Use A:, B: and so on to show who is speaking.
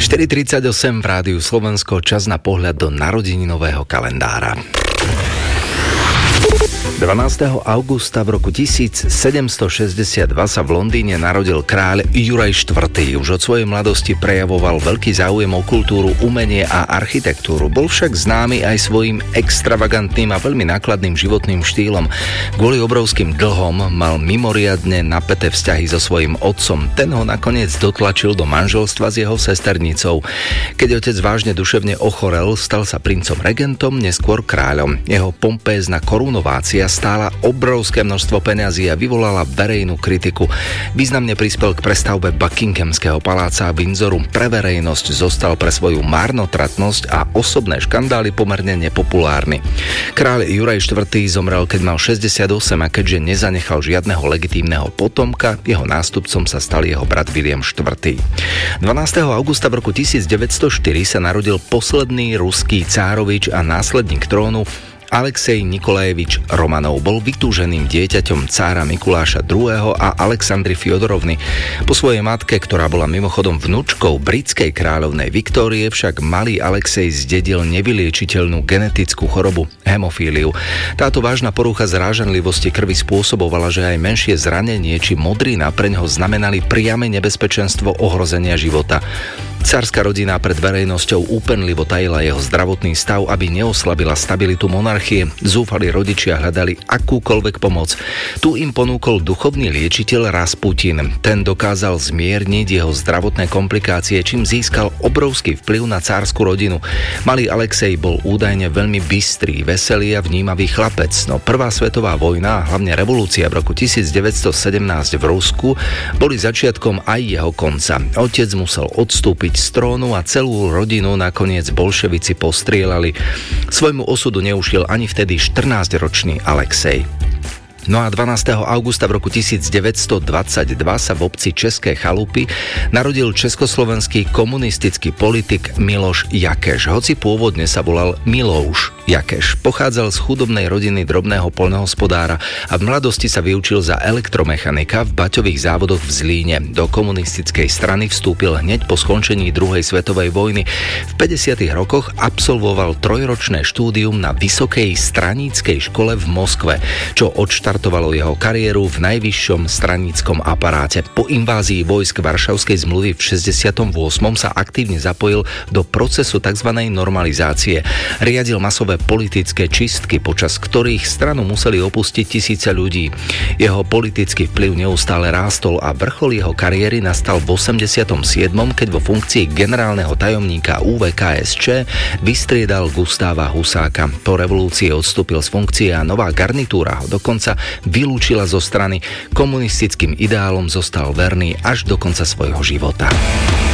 A: 4:38 v Rádiu Slovensko, čas na pohľad do narodeninového kalendára. 12. augusta v roku 1762 sa v Londýne narodil kráľ Juraj IV. Už od svojej mladosti prejavoval veľký záujem o kultúru, umenie a architektúru. Bol však známy aj svojím extravagantným a veľmi nákladným životným štýlom. Kvôli obrovským dlhom mal mimoriadne napäté vzťahy so svojím otcom. Ten ho nakoniec dotlačil do manželstva s jeho sesternicou. Keď otec vážne duševne ochorel, stal sa princom regentom, neskôr kráľom. Jeho pompézna korunovácia stála obrovské množstvo peňazí a vyvolala verejnú kritiku. Významne prispel k prestavbe Buckinghamského paláca a Windsoru. Pre verejnosť zostal pre svoju marnotratnosť a osobné škandály pomerne nepopulárny. Kráľ Juraj IV. Zomrel, keď mal 68 a keďže nezanechal žiadneho legitímneho potomka, jeho nástupcom sa stal jeho brat William IV. 12. augusta v roku 1904 sa narodil posledný ruský cárovič a následník trónu Alexej Nikolajevič Romanov. Bol vytúženým dieťaťom cára Mikuláša II. A Alexandry Fjodorovny. Po svojej matke, ktorá bola mimochodom vnučkou britskej kráľovnej Viktórie, však malý Alexej zdedil nevyliečiteľnú genetickú chorobu hemofíliu. Táto vážna porucha zrážanlivosti krvi spôsobovala, že aj menšie zranenie či modrina preňho znamenali priame nebezpečenstvo ohrozenia života. Cárska rodina pred verejnosťou úpenlivo tajila jeho zdravotný stav, aby neoslabila stabilitu monarchie. Zúfali rodičia hľadali akúkoľvek pomoc. Tu im ponúkol duchovný liečiteľ Rasputin. Ten dokázal zmierniť jeho zdravotné komplikácie, čím získal obrovský vplyv na cársku rodinu. Malý Alexej bol údajne veľmi bystrý, veselý a vnímavý chlapec, no prvá svetová vojna a hlavne revolúcia v roku 1917 v Rusku boli začiatkom aj jeho konca. Otec musel odstúpiť z trónu a celú rodinu nakoniec bolševici postrieľali. Svojmu osudu neušiel ani vtedy 14-ročný Alexej. No a 12. augusta v roku 1922 sa v obci České Chalupy narodil československý komunistický politik Miloš Jakeš. Hoci pôvodne sa volal Milouš Jakeš. Pochádzal z chudobnej rodiny drobného poľnohospodára a v mladosti sa vyučil za elektromechanika v baťových závodoch v Zlíne. Do komunistickej strany vstúpil hneď po skončení druhej svetovej vojny. V 50. rokoch absolvoval trojročné štúdium na Vysokej straníckej škole v Moskve, čo odštartovalo jeho kariéru v najvyššom straníckom aparáte. Po invázii vojsk Varšavskej zmluvy v 68. sa aktívne zapojil do procesu tzv. Normalizácie. Riadil masové politické čistky, počas ktorých stranu museli opustiť tisíce ľudí. Jeho politický vplyv neustále rástol a vrchol jeho kariéry nastal v 87., keď vo funkcii generálneho tajomníka UVKSČ vystriedal Gustáva Husáka. Po revolúcii odstúpil z funkcie a nová garnitúra ho dokonca vylúčila zo strany. Komunistickým ideálom zostal verný až do konca svojho života.